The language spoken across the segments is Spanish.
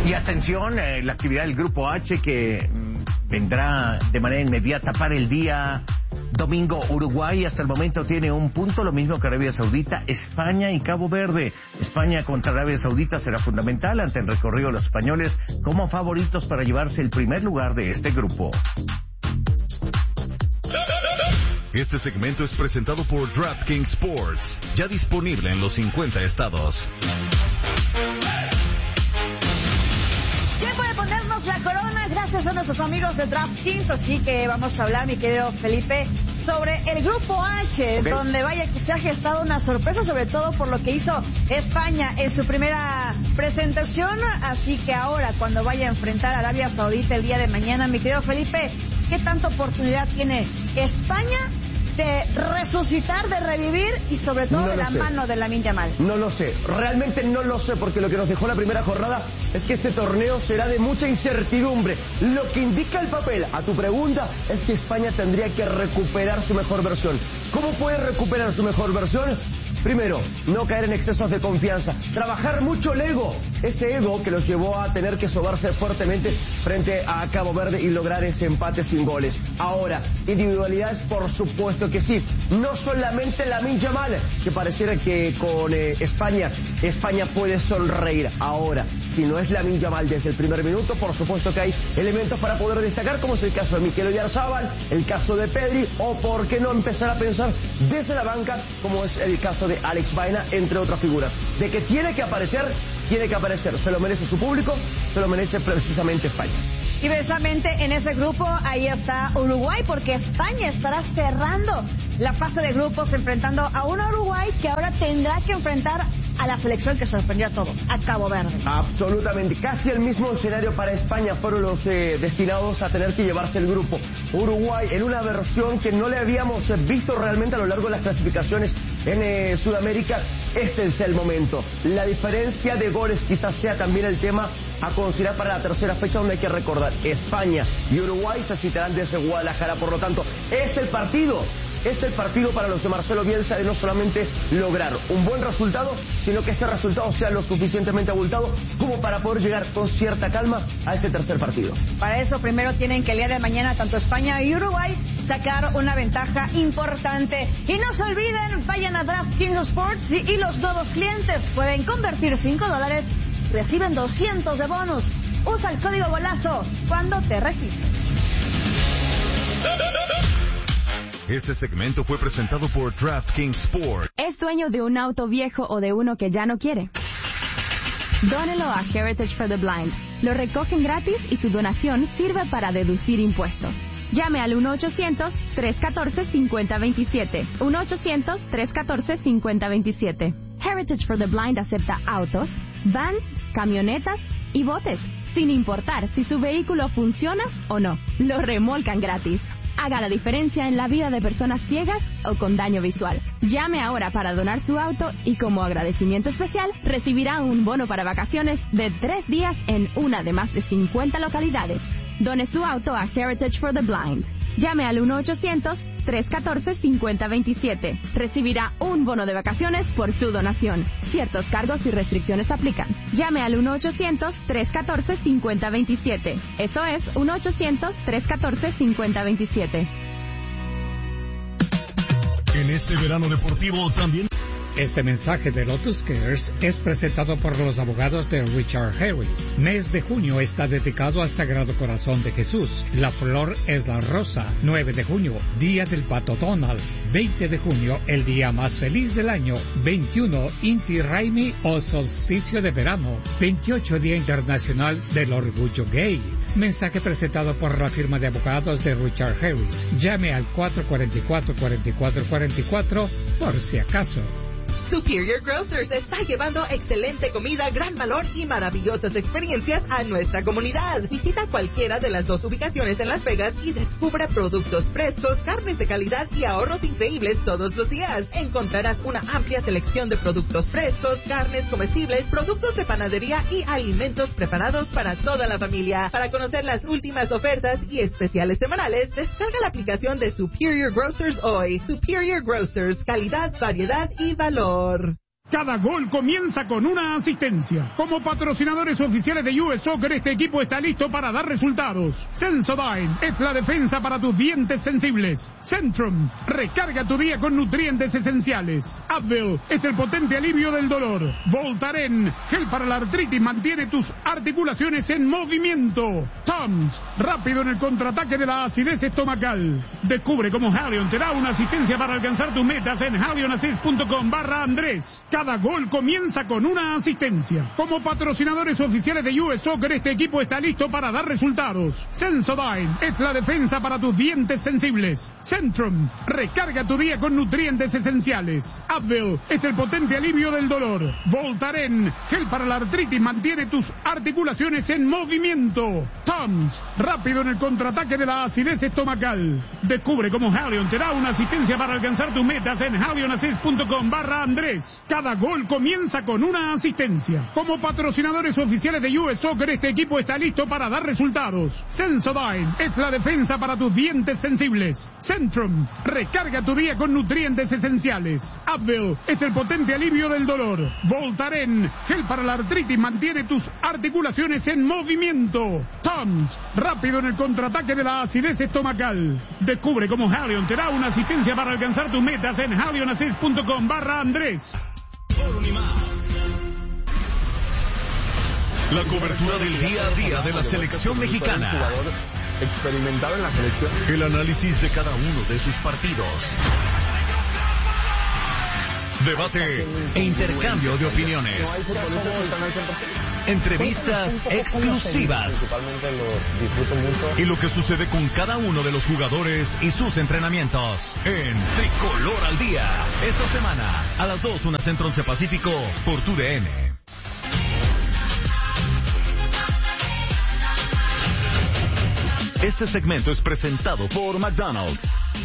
Y atención, la actividad del Grupo H que vendrá de manera inmediata para el día domingo. Uruguay hasta el momento tiene un punto, lo mismo que Arabia Saudita, España y Cabo Verde. España contra Arabia Saudita será fundamental ante el recorrido de los españoles como favoritos para llevarse el primer lugar de este grupo. Este segmento es presentado por DraftKings Sports, ya disponible en los 50 estados. Tiempo de ponernos la corona gracias a nuestros amigos de DraftKings, así que vamos a hablar, mi querido Felipe, sobre el Grupo H, donde vaya que se ha gestado una sorpresa, sobre todo por lo que hizo España en su primera presentación, así que ahora cuando vaya a enfrentar a Arabia Saudita el día de mañana, mi querido Felipe, ¿qué tanta oportunidad tiene España de resucitar, de revivir y sobre todo de la mano de Lamine Yamal? No lo sé, realmente no lo sé, porque lo que nos dejó la primera jornada es que este torneo será de mucha incertidumbre. Lo que indica el papel a tu pregunta es que España tendría que recuperar su mejor versión. ¿Cómo puede recuperar su mejor versión? Primero, no caer en excesos de confianza, trabajar mucho el ego, ese ego que los llevó a tener que sobarse fuertemente frente a Cabo Verde y lograr ese empate sin goles. Ahora, individualidades por supuesto que sí, no solamente Lamine Yamal, que pareciera que con España puede sonreír. Ahora, si no es Lamine Yamal desde el primer minuto, por supuesto que hay elementos para poder destacar, como es el caso de Mikel Oyarzabal, el caso de Pedri, o por qué no empezar a pensar desde la banca, como es el caso de Alex Baena, entre otras figuras. De que tiene que aparecer, se lo merece su público, se lo merece precisamente España. Y precisamente en ese grupo ahí está Uruguay, porque España estará cerrando la fase de grupos enfrentando a una Uruguay que ahora tendrá que enfrentar a la selección que sorprendió a todos, a Cabo Verde. Absolutamente, casi el mismo escenario para España fueron los destinados a tener que llevarse el grupo. Uruguay en una versión que no le habíamos visto realmente a lo largo de las clasificaciones en Sudamérica. Este es el momento. La diferencia de goles quizás sea también el tema a considerar para la tercera fecha, donde hay que recordar, España y Uruguay se citarán desde Guadalajara. Por lo tanto, es el partido para los de Marcelo Bielsa de no solamente lograr un buen resultado, sino que este resultado sea lo suficientemente abultado como para poder llegar con cierta calma a ese tercer partido. Para eso primero tienen que el día de mañana tanto España y Uruguay sacar una ventaja importante. Y no se olviden, vayan a DraftKings Sports y los nuevos clientes pueden convertir $5, reciben 200 de bonus. Usa el código Golazo cuando te registres. Este segmento fue presentado por DraftKings Sport. ¿Es dueño de un auto viejo o de uno que ya no quiere? Dónelo a Heritage for the Blind. Lo recogen gratis y su donación sirve para deducir impuestos. Llame al 1-800-314-5027. 1-800-314-5027. Heritage for the Blind acepta autos, vans, camionetas y botes, sin importar si su vehículo funciona o no. Lo remolcan gratis. Haga la diferencia en la vida de personas ciegas o con daño visual. Llame ahora para donar su auto y como agradecimiento especial recibirá un bono para vacaciones de 3 días en una de más de 50 localidades. Done su auto a Heritage for the Blind. Llame al 1-800-314-5027. Recibirá un bono de vacaciones por su donación. Ciertos cargos y restricciones aplican. Llame al 1-800-314-5027. Eso es 1-800-314-5027. En este verano deportivo también... Este mensaje de Lotus Cares es presentado por los abogados de Richard Harris. Mes de junio está dedicado al Sagrado Corazón de Jesús. La flor es la rosa. 9 de junio, Día del Pato Donald. 20 de junio, el día más feliz del año. 21, Inti Raymi o solsticio de verano. 28, Día Internacional del Orgullo Gay. Mensaje presentado por la firma de abogados de Richard Harris. Llame al 444-4444 por si acaso. Superior Grocers está llevando excelente comida, gran valor y maravillosas experiencias a nuestra comunidad. Visita cualquiera de las 2 ubicaciones en Las Vegas y descubra productos frescos, carnes de calidad y ahorros increíbles todos los días. Encontrarás una amplia selección de productos frescos, carnes comestibles, productos de panadería y alimentos preparados para toda la familia. Para conocer las últimas ofertas y especiales semanales, descarga la aplicación de Superior Grocers hoy. Superior Grocers, calidad, variedad y valor. Cada gol comienza con una asistencia. Como patrocinadores oficiales de US Soccer, este equipo está listo para dar resultados. Sensodyne es la defensa para tus dientes sensibles. Centrum, recarga tu día con nutrientes esenciales. Advil es el potente alivio del dolor. Voltaren, gel para la artritis, mantiene tus articulaciones en movimiento. Tums, rápido en el contraataque de la acidez estomacal. Descubre cómo Halion te da una asistencia para alcanzar tus metas en halionassist.com/Andrés. Cada gol comienza con una asistencia. Como patrocinadores oficiales de US Soccer, este equipo está listo para dar resultados. Sensodyne es la defensa para tus dientes sensibles. Centrum, recarga tu día con nutrientes esenciales. Advil es el potente alivio del dolor. Voltaren, gel para la artritis, mantiene tus articulaciones en movimiento. Tums, rápido en el contraataque de la acidez estomacal. Descubre cómo Halion te da una asistencia para alcanzar tus metas en halionassist.com/Andrés. Cada gol comienza con una asistencia. Como patrocinadores oficiales de US Soccer, este equipo está listo para dar resultados. Sensodyne es la defensa para tus dientes sensibles. Centrum, recarga tu día con nutrientes esenciales. Advil es el potente alivio del dolor. Voltaren, gel para la artritis, mantiene tus articulaciones en movimiento. Tums, rápido en el contraataque de la acidez estomacal. Descubre cómo Halion te da una asistencia para alcanzar tus metas en halionassist.com/Andrés. La cobertura del día a día de la selección mexicana. Experimentado en la selección. El análisis de cada uno de sus partidos. Debate e intercambio de opiniones. Entrevistas exclusivas. Y lo que sucede con cada uno de los jugadores y sus entrenamientos. En Tricolor al Día. Esta semana, a las 2, 1 Centro 11 Pacífico, por TUDN. Este segmento es presentado por McDonald's.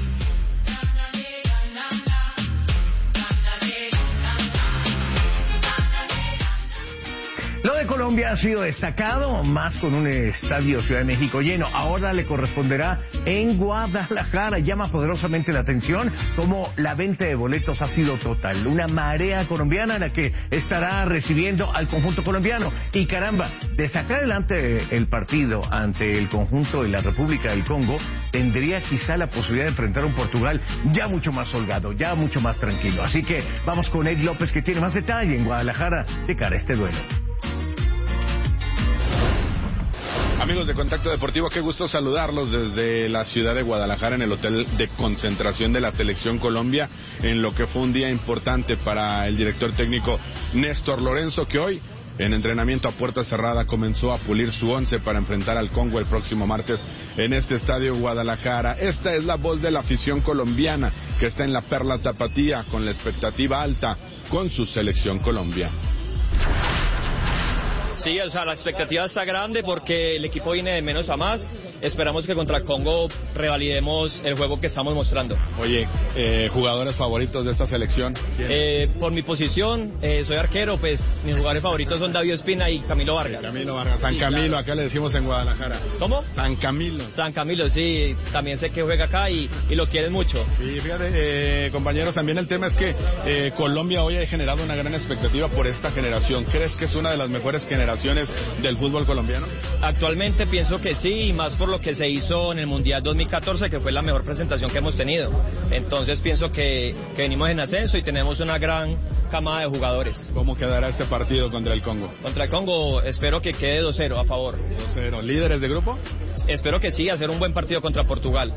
Lo de Colombia ha sido destacado, más con un estadio Ciudad de México lleno. Ahora le corresponderá en Guadalajara. Llama poderosamente la atención cómo la venta de boletos ha sido total. Una marea colombiana la que estará recibiendo al conjunto colombiano. Y caramba, de sacar adelante el partido ante el conjunto de la República del Congo, tendría quizá la posibilidad de enfrentar a un Portugal ya mucho más holgado, ya mucho más tranquilo. Así que vamos con Ed López, que tiene más detalle en Guadalajara de cara a este duelo. Amigos de Contacto Deportivo, qué gusto saludarlos desde la ciudad de Guadalajara, en el hotel de concentración de la Selección Colombia, en lo que fue un día importante para el director técnico Néstor Lorenzo, que hoy, en entrenamiento a puerta cerrada, comenzó a pulir su once para enfrentar al Congo el próximo martes en este estadio Guadalajara. Esta es la voz de la afición colombiana, que está en la Perla Tapatía con la expectativa alta con su Selección Colombia. Sí, o sea, la expectativa está grande porque el equipo viene de menos a más. Esperamos que contra el Congo revalidemos el juego que estamos mostrando. Oye, ¿jugadores favoritos de esta selección? Por mi posición, soy arquero, pues mis jugadores favoritos son David Ospina y Camilo Vargas. Camilo Vargas, San Camilo, claro. Acá le decimos en Guadalajara. ¿Cómo? San Camilo. San Camilo, sí, también sé que juega acá y lo quieren mucho. Sí, fíjate, compañeros, también el tema es que Colombia hoy ha generado una gran expectativa por esta generación. ¿Crees que es una de las mejores generaciones del fútbol colombiano? Actualmente pienso que sí, y más por lo que se hizo en el Mundial 2014, que fue la mejor presentación que hemos tenido. Entonces pienso que venimos en ascenso y tenemos una gran camada de jugadores. ¿Cómo quedará este partido contra el Congo? Contra el Congo espero que quede 2-0 a favor. 2-0. ¿Líderes de grupo? Espero que sí, hacer un buen partido contra Portugal.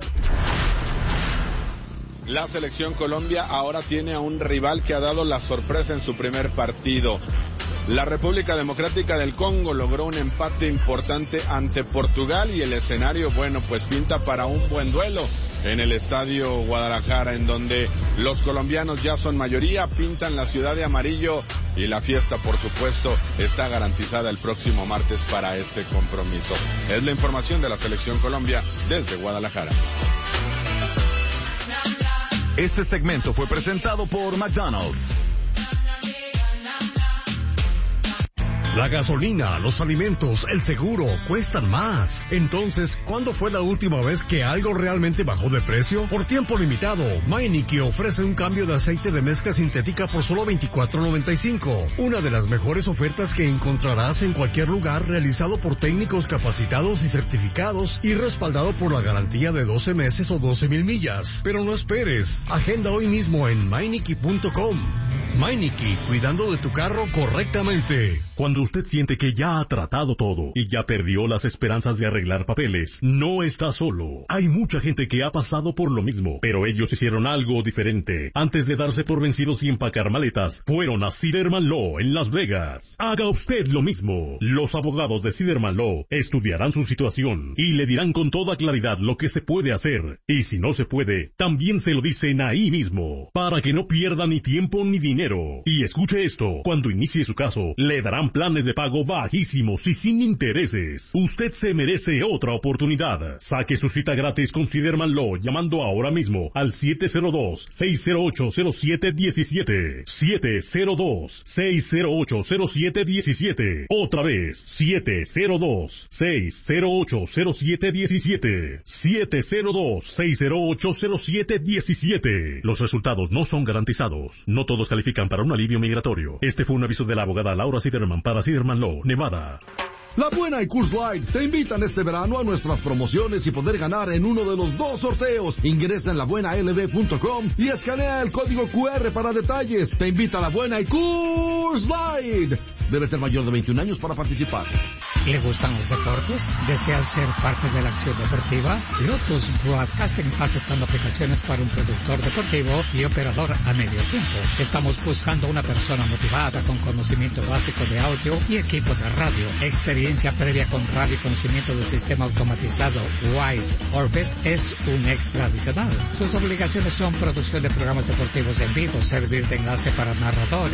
La Selección Colombia ahora tiene a un rival que ha dado la sorpresa en su primer partido. La República Democrática del Congo logró un empate importante ante Portugal y el escenario, bueno, pues pinta para un buen duelo en el estadio Guadalajara, en donde los colombianos ya son mayoría, pintan la ciudad de amarillo y la fiesta, por supuesto, está garantizada el próximo martes para este compromiso. Es la información de la Selección Colombia desde Guadalajara. Este segmento fue presentado por McDonald's. La gasolina, los alimentos, el seguro cuestan más. Entonces, ¿cuándo fue la última vez que algo realmente bajó de precio? Por tiempo limitado, Meineke ofrece un cambio de aceite de mezcla sintética por solo $24.95. Una de las mejores ofertas que encontrarás en cualquier lugar, realizado por técnicos capacitados y certificados y respaldado por la garantía de 12 meses o 12,000 millas. Pero no esperes. Agenda hoy mismo en Meineke.com. Meineke, cuidando de tu carro correctamente. Cuando usted siente que ya ha tratado todo y ya perdió las esperanzas de arreglar papeles, no está solo. Hay mucha gente que ha pasado por lo mismo, pero ellos hicieron algo diferente. Antes de darse por vencidos y empacar maletas, fueron a Siderman Law en Las Vegas. Haga usted lo mismo. Los abogados de Siderman Law estudiarán su situación y le dirán con toda claridad lo que se puede hacer. Y si no se puede, también se lo dicen ahí mismo, para que no pierda ni tiempo ni dinero. Y escuche esto, cuando inicie su caso, le darán planes de pago bajísimos y sin intereses. Usted se merece otra oportunidad. Saque su cita gratis con Siderman Law llamando ahora mismo al 702-608-0717. 702-608-0717. Otra vez, 702-608-0717. 702-608-0717. Los resultados no son garantizados. No todos califican para un alivio migratorio. Este fue un aviso de la abogada Laura Siderman para Siderman Law, Nevada. La Buena y Coors Light te invitan este verano a nuestras promociones y poder ganar en uno de los 2 sorteos. Ingresa en labuenalb.com y escanea el código QR para detalles. Te invita La Buena y Coors Light. Debe ser mayor de 21 años para participar. ¿Le gustan los deportes? ¿Desea ser parte de la acción deportiva? Lotus Broadcasting está aceptando aplicaciones para un productor deportivo y operador a medio tiempo. Estamos buscando una persona motivada con conocimiento básico de audio y equipo de radio. Experiencia previa con radio y conocimiento del sistema automatizado Wide Orbit es un extra adicional. Sus obligaciones son producción de programas deportivos en vivo, servir de enlace para narradores,